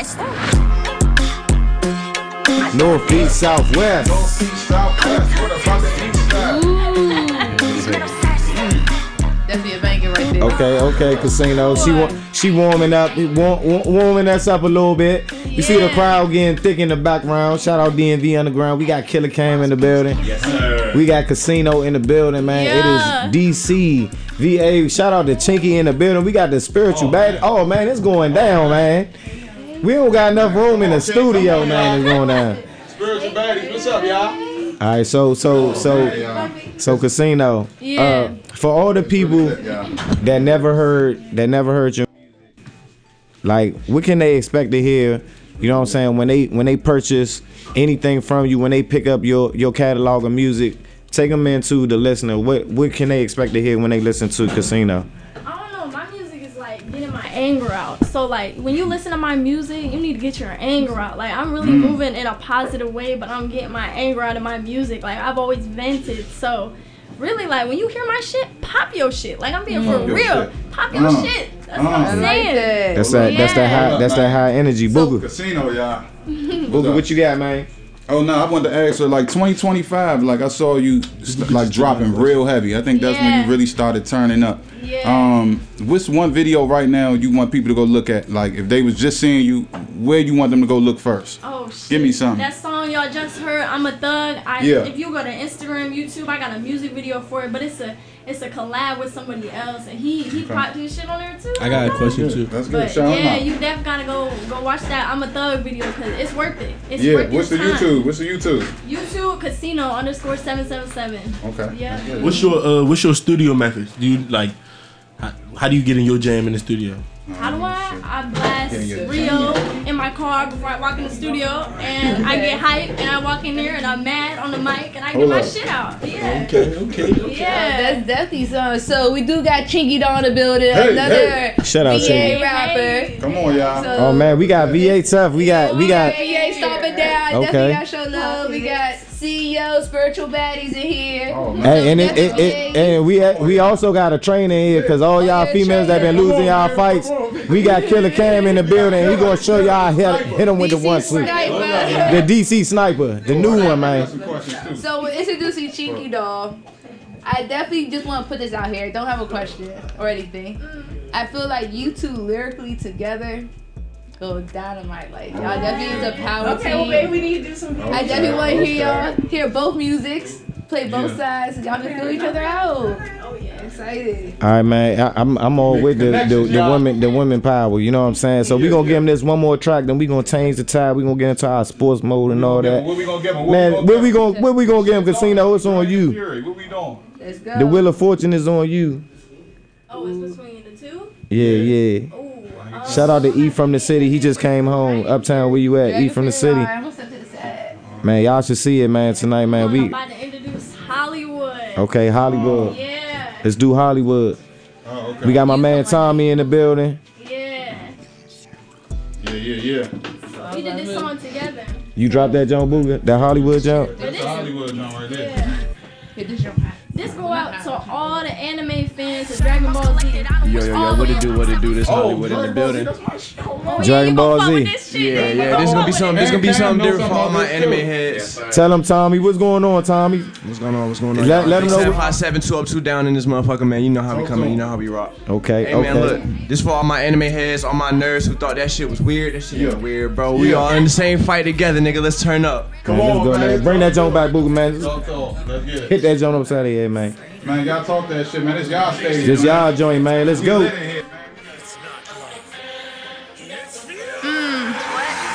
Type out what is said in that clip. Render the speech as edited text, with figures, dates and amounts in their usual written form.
Northeast, Southwest. Northeast, Southwest. What about the east side? Definitely a banger right there. Okay, Casino. She warming up, warming us up a little bit. You see the crowd getting thick in the background. Shout out DNV Underground. We got Killer Cam in the building. Yes, sir. We got Casino in the building, man. It is DC, VA. Shout out to Chinky in the building. We got the spiritual bad. Oh man, it's going down, man. We don't got enough room in the studio, man. It's going down. Spiritual baddies, what's up, y'all? All right, so Casino. Yeah. For all the people that never heard your, like, what can they expect to hear? You know what I'm saying? When they purchase anything from you, when they pick up your catalog of music, take them into the listener. What can they expect to hear when they listen to Casino? I don't know. My music is like getting my anger out. So like when you listen to my music, you need to get your anger out. Like I'm really moving in a positive way, but I'm getting my anger out of my music. Like I've always vented. So really, like when you hear my shit, pop your shit. Like I'm being for real. Pop your shit. That's what I'm saying. That's that high energy. Booga. Casino, y'all. Booga, what you got, man? Oh no, I wanted to ask her, like 2025, like I saw you like dropping real heavy. I think that's when you really started turning up. Yeah. What's one video right now you want people to go look at? Like if they was just seeing you, where you want them to go look first? Oh shit. Give me something. That song y'all just heard, I'm a Thug. If you go to Instagram, YouTube, I got a music video for it, but it's a collab with somebody else, and he popped his shit on there too. I got a question too. That's good. But yeah, you definitely gotta go watch that I'm a Thug video because it's worth it. It's worth what's the your time. YouTube? What's the YouTube? YouTube Casino_777. Okay. Yeah. What's your studio methods? Do you like how do you get in your jam in the studio? How do I blast Rio in my car before I walk in the studio, and I get hyped, and I walk in there, and I'm mad on the mic, and I get my shit out. Yeah. Okay. Yeah. That's definitely something. So we do got Chinky Doll in the building, another Shout out VA Chinky. rapper. Come on, y'all. So, Oh man, we got VA tough. We got VA stomping down. Okay. Definitely got show love. We got CEO Spiritual Baddies in here. Oh, man. Hey, and we also got a trainer here because all y'all females that been losing y'all fights, we got Killer Cam in the building. He gonna show y'all how to hit him with the one sweep. The DC Sniper, the new one, man. So we're introducing Chinky Doll. I definitely just want to put this out here. Don't have a question or anything. I feel like you two lyrically together go dynamite. Like y'all definitely is a power team. Well, maybe we need to do some. I definitely want to hear both musics, play both sides, so y'all can feel each other out. Oh yeah. Excited. All right, man. I'm all with the women power. You know what I'm saying? So we gonna give them this one more track, then we gonna change the tide. We gonna get into our sports mode and all that. What we gonna give them? Man, where we gonna give them? Casino, it's on you. What we doing? Let's go. The Wheel of Fortune is on you. Oh, it's between the two? Yeah. Shout out to E from the city. He just came home. Uptown, where you at? E from the city. Man, y'all should see it, man, tonight, man. I'm about to introduce Hollywood. Okay, Hollywood. Yeah. Let's do Hollywood. Oh, okay. We got my man Tommy in the building. Yeah. Yeah. We did this song together. You dropped that John Booga, that Hollywood jump. That's the Hollywood joint right there. Yeah. This go out to all the anime fans of Dragon Ball Z. Yo, what it do? This Hollywood in the building. Dragon Ball Z. Yeah. This gonna be something different for all my anime heads. Tell him, Tommy, what's going on, Tommy? What's going on? Let him know. 757, 2 up, 2 down in this motherfucker, man. You know how we coming. You know how we rock. Okay. Hey man, look, this for all my anime heads, all my nerds who thought that shit was weird. That shit ain't weird, bro. We all in the same fight together, nigga. Let's turn up. Come on, let's go, man. Bring that joint back, Booga, man. Let's get it. Hit that joint upside the head, man. Man, y'all talk that shit, man. It's y'all stage. Just y'all joint, man. Let's go. We lit in